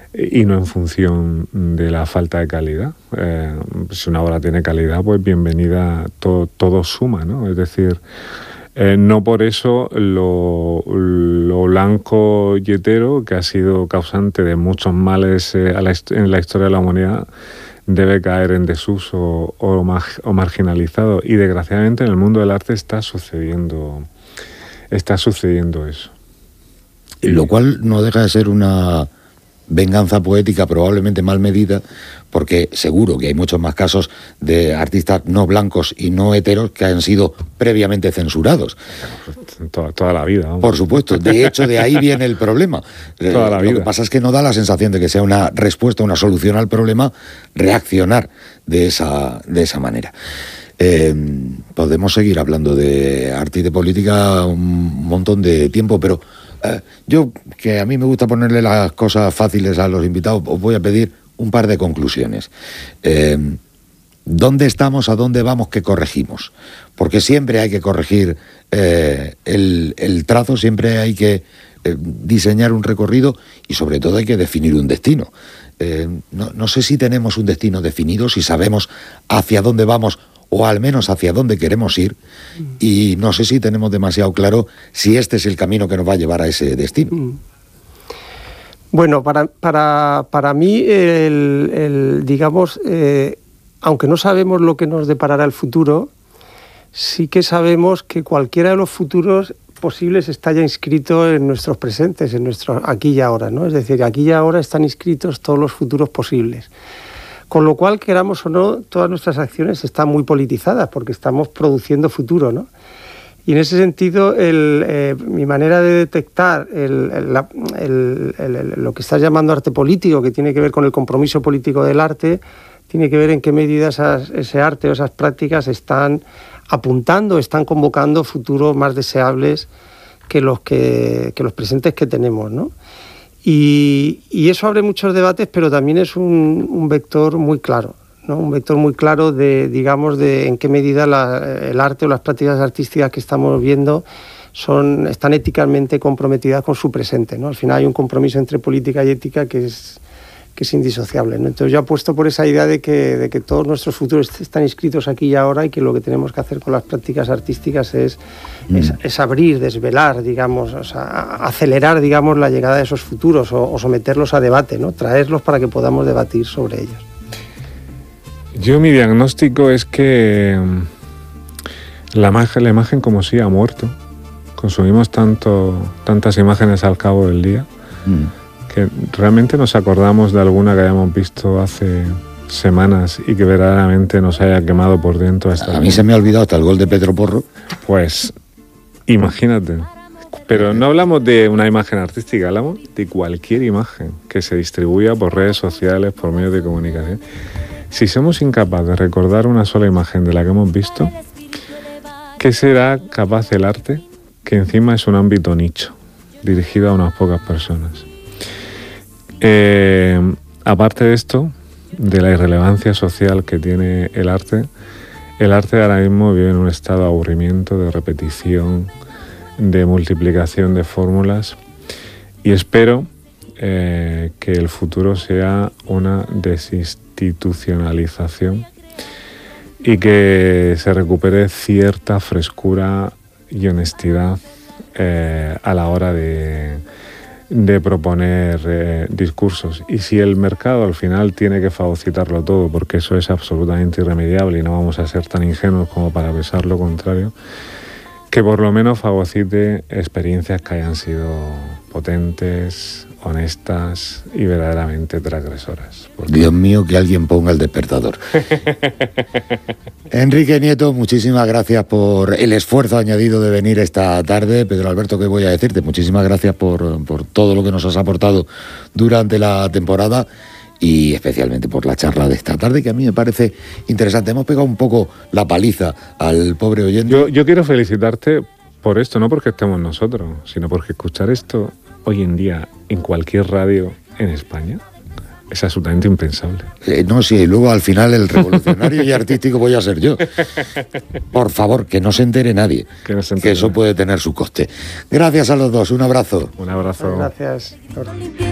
y no en función de la falta de calidad. Si una obra tiene calidad, pues bienvenida, todo suma, ¿no? Es decir, no por eso lo blanco y hetero, que ha sido causante de muchos males en la historia de la humanidad, debe caer en desuso o marginalizado. Y desgraciadamente en el mundo del arte está sucediendo eso. Lo cual no deja de ser una venganza poética probablemente mal medida, porque seguro que hay muchos más casos de artistas no blancos y no heteros que han sido previamente censurados. Toda la vida. Vamos. Por supuesto, de hecho de ahí viene el problema. Toda la vida. Lo que pasa es que no da la sensación de que sea una respuesta, una solución al problema, reaccionar de esa manera. Podemos seguir hablando de arte y de política un montón de tiempo, pero yo, que a mí me gusta ponerle las cosas fáciles a los invitados, os voy a pedir un par de conclusiones. ¿Dónde estamos? ¿A dónde vamos? ¿Qué corregimos? Porque siempre hay que corregir el trazo, siempre hay que diseñar un recorrido y sobre todo hay que definir un destino. No sé si tenemos un destino definido, si sabemos hacia dónde vamos o al menos hacia dónde queremos ir, y no sé si tenemos demasiado claro si este es el camino que nos va a llevar a ese destino. Bueno, para mí, digamos, aunque no sabemos lo que nos deparará el futuro, sí que sabemos que cualquiera de los futuros posibles está ya inscrito en nuestros presentes, en nuestro aquí y ahora, ¿no? Es decir, aquí y ahora están inscritos todos los futuros posibles. Con lo cual, queramos o no, todas nuestras acciones están muy politizadas porque estamos produciendo futuro, ¿no? Y en ese sentido, mi manera de detectar lo que estás llamando arte político, que tiene que ver con el compromiso político del arte, tiene que ver en qué medida ese arte o esas prácticas están apuntando, están convocando futuros más deseables que los presentes que tenemos, ¿no? Y eso abre muchos debates, pero también es un vector muy claro, ¿no? Un vector muy claro de en qué medida el arte o las prácticas artísticas que estamos viendo están éticamente comprometidas con su presente, ¿no? Al final hay un compromiso entre política y ética que es indisociable, ¿no? Entonces yo apuesto por esa idea de que todos nuestros futuros están inscritos aquí y ahora, y que lo que tenemos que hacer con las prácticas artísticas es abrir, desvelar, digamos, o sea, acelerar, digamos, la llegada de esos futuros o someterlos a debate, ¿no? Traerlos para que podamos debatir sobre ellos. Mi diagnóstico es que la imagen como si ha muerto. Consumimos tantas imágenes al cabo del día que realmente nos acordamos de alguna que hayamos visto hace semanas y que verdaderamente nos haya quemado por dentro. A mí se me ha olvidado hasta el gol de Pedro Porro. Pues imagínate. Pero no hablamos de una imagen artística, hablamos de cualquier imagen que se distribuya por redes sociales, por medios de comunicación. Si somos incapaces de recordar una sola imagen de la que hemos visto, ¿qué será capaz el arte? Que encima es un ámbito nicho, dirigido a unas pocas personas. Aparte de esto, de la irrelevancia social que tiene el arte ahora mismo vive en un estado de aburrimiento, de repetición, de multiplicación de fórmulas, y espero que el futuro sea una desinstitucionalización y que se recupere cierta frescura y honestidad a la hora de proponer discursos. Y si el mercado al final tiene que fagocitarlo todo, porque eso es absolutamente irremediable y no vamos a ser tan ingenuos como para pensar lo contrario, que por lo menos fagocite experiencias que hayan sido potentes, honestas y verdaderamente transgresoras. Dios mío, que alguien ponga el despertador. Enrique Nieto, muchísimas gracias por el esfuerzo añadido de venir esta tarde. Pedro Alberto, ¿qué voy a decirte? Muchísimas gracias por todo lo que nos has aportado durante la temporada y especialmente por la charla de esta tarde, que a mí me parece interesante. Hemos pegado un poco la paliza al pobre oyente. Yo quiero felicitarte por esto, no porque estemos nosotros, sino porque escuchar esto hoy en día en cualquier radio en España es absolutamente impensable. No, sí, luego al final el revolucionario y artístico voy a ser yo. Por favor, que no se entere nadie, que eso puede tener su coste. Gracias a los dos, un abrazo. Un abrazo. Gracias.